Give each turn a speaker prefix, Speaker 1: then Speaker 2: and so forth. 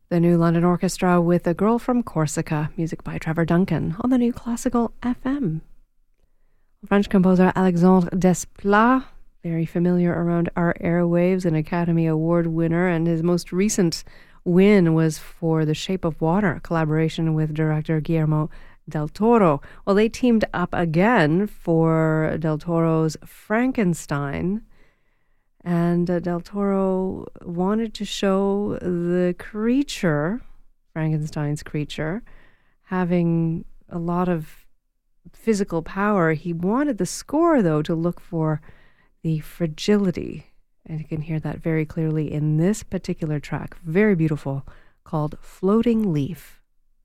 Speaker 1: The New London Orchestra with A Girl from Corsica, music by Trevor Duncan on the New Classical FM. French composer Alexandre Desplat, very familiar around our airwaves, an Academy Award winner, and his most recent win was for The Shape of Water, a collaboration with director Guillermo del Toro. Well, they teamed up again for del Toro's Frankenstein, and del Toro wanted to show the creature, Frankenstein's creature, having a lot of physical power. He wanted the score, though, to look for the fragility. And you can hear that very clearly in this particular track, very beautiful, called Floating Leaf.